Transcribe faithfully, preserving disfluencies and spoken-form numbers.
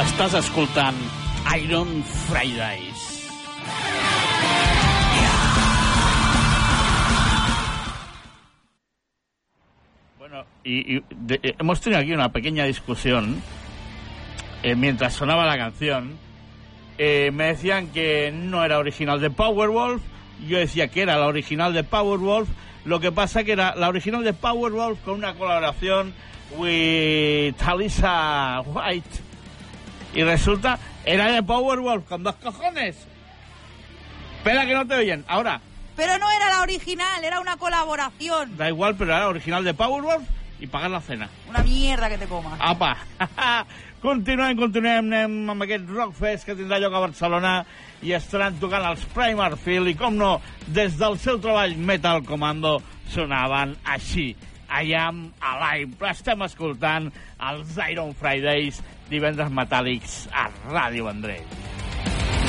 Estàs escoltant Iron Fridays. Bueno, y, y de, eh, hemos tenido aquí una pequeña discusión eh, mientras sonaba la canción. Eh, me decían que no era original de Powerwolf, yo decía que era la original de Powerwolf. Lo que pasa que era la original de Powerwolf con una colaboración with Alisa White. Y resulta, era de Powerwolf con dos cojones. Espera que no te oyen. Ahora. Pero no era la original, era una colaboración. Da igual, pero era la original de Powerwolf i pagar la cena. Una mierda que te comas. Apa. Continuem, continuem, anem amb aquest Rockfest que tindrà lloc a Barcelona i estaran tocant els Primal Field i, com no, des del seu treball Metal Commando sonaven així. I Am Alive. Estem escoltant els Iron Fridays, divendres metàl·lics a Ràdio Vendrell.